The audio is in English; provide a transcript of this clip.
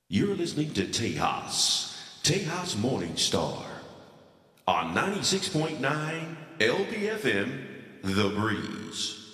You're listening to Tejas Morning Star on 96.9 LPFM, The Breeze.